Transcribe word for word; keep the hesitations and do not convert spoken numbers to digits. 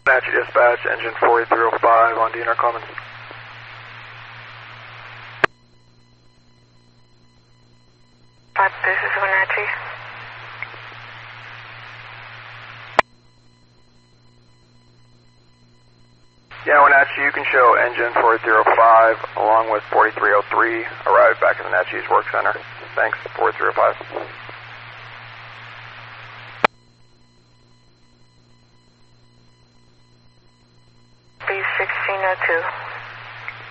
Wenatchee Dispatch, engine four eight three oh five on D N R Commons. But this is Wenatchee. Yeah, Wenatchee, you can show engine four eight three oh five along with forty-three oh three arrived back at the Wenatchee's work center. Thanks, four eight three oh five. B sixteen oh two.